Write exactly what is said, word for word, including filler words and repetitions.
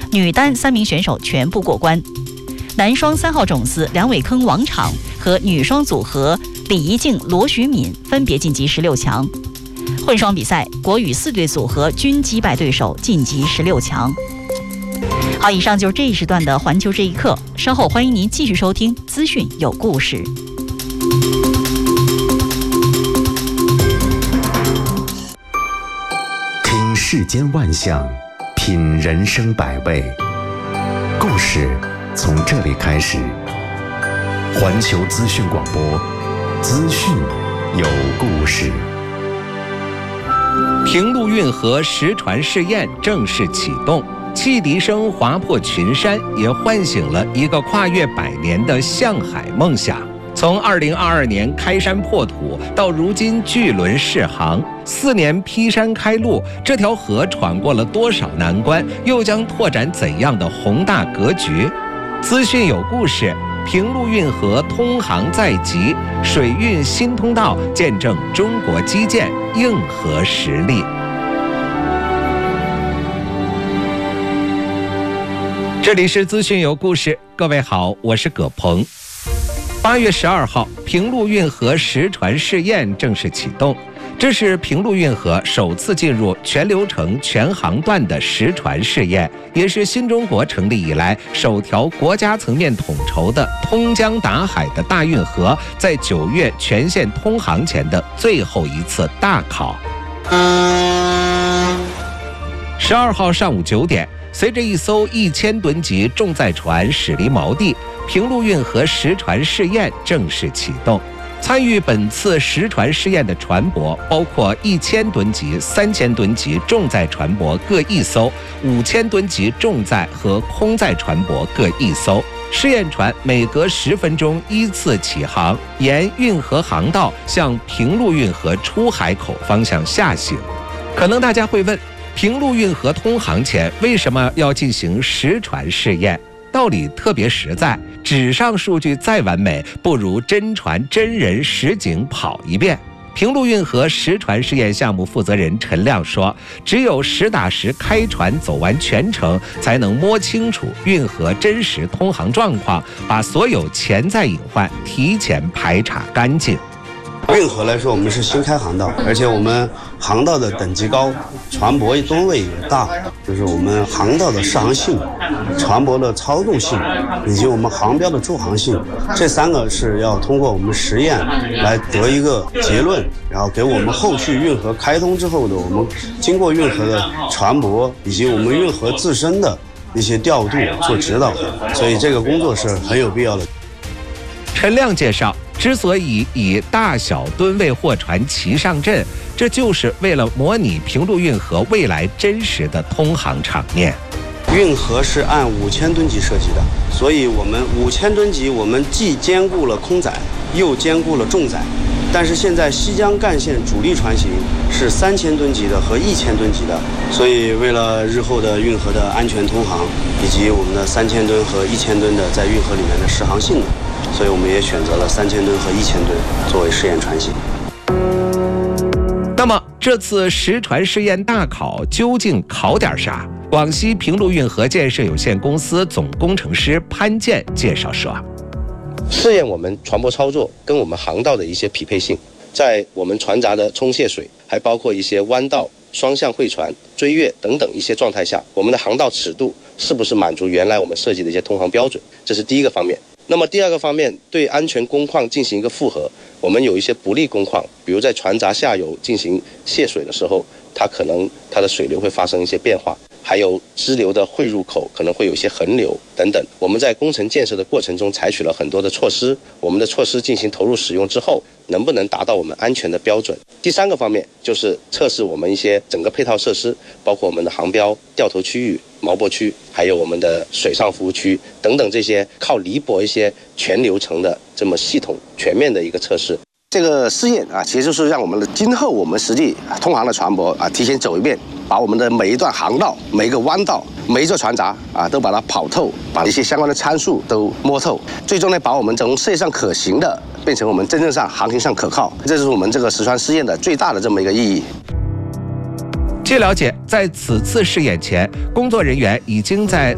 女单三名选手全部过关。男双三号种子梁伟铿、王昶和女双组合李怡静、罗徐敏分别晋级十六强。混双比赛，国羽四队组合均击败对手晋级十六强。好，以上就是这一时段的环球这一刻，稍后欢迎您继续收听资讯有故事。 听世间万象，品人生百味，故事从这里开始。环球资讯广播，资讯有故事。 平陆运河实船试验正式启动，汽笛声划破群山，也唤醒了一个跨越百年的向海梦想。从二零二二年开山破土到如今巨轮试航，四年劈山开路，这条河闯过了多少难关，又将拓展怎样的宏大格局？资讯有故事，平陆运河通航在即，水运新通道见证中国基建硬核实力。这里是资讯有故事，各位好，我是葛鹏。八月十二号，平陆运河实船试验正式启动。这是平陆运河首次进入全流程全航段的实船试验，也是新中国成立以来首条国家层面统筹的通江达海的大运河，在九月全线通航前的最后一次大考。十二号上午九点，随着一艘一千吨级重载船驶离锚地，平陆运河实船试验正式启动。参与本次实船试验的船舶包括一千吨级、三千吨级重载船舶各一艘，五千吨级重载和空载船舶各一艘。试验船每隔十分钟依次起航，沿运河航道向平陆运河出海口方向下行。可能大家会问，平陆运河通航前为什么要进行实船试验？道理特别实在，纸上数据再完美，不如真船真人实景跑一遍。平陆运河实船试验项目负责人陈亮说，只有实打实开船走完全程，才能摸清楚运河真实通航状况，把所有潜在隐患提前排查干净。 运河来说，我们是新开航道，而且我们航道的等级高，船舶吨位也大，就是我们航道的适航性、船舶的操纵性以及我们航标的驻航性，这三个是要通过我们实验来得一个结论，然后给我们后续运河开通之后的我们经过运河的船舶以及我们运河自身的一些调度做指导，所以这个工作是很有必要的。 陈亮介绍，之所以以大小吨位货船齐上阵，这就是为了模拟平陆运河未来真实的通航场面。 运河是按五千吨级设计的，所以我们五千吨级我们既兼顾了空载，又兼顾了重载。但是现在西江干线主力船型是三千吨级的和一千吨级的，所以为了日后的运河的安全通航，以及我们的三千吨和一千吨的在运河里面的适航性能，所以我们也选择了三千吨和一千吨作为试验船型。 那么这次实船试验大考究竟考点啥？广西平陆运河建设有限公司总工程师潘健介绍说， 试验我们船舶操作跟我们航道的一些匹配性，在我们船闸的冲卸水，还包括一些弯道、双向会船、追月等等一些状态下，我们的航道尺度是不是满足原来我们设计的一些通航标准，这是第一个方面。那么第二个方面，对安全工况进行一个复核，我们有一些不利工况，比如在船闸下游进行泄水的时候，它可能它的水流会发生一些变化，还有支流的汇入口可能会有一些横流等等。我们在工程建设的过程中采取了很多的措施，我们的措施进行投入使用之后，能不能达到我们安全的标准？第三个方面就是测试我们一些整个配套设施，包括我们的航标、掉头区域、锚泊区，还有我们的水上服务区等等，这些靠离泊一些全流程的这么系统全面的一个测试。这个试验啊，其实就是让我们的今后我们实际通航的船舶啊，提前走一遍，把我们的每一段航道、每一个弯道、每一座船闸啊，都把它跑透，把一些相关的参数都摸透，最终呢，把我们从设计上可行的变成我们真正上航行上可靠，这就是我们这个实船试验的最大的这么一个意义。 据了解，在此次试验前，工作人员已经在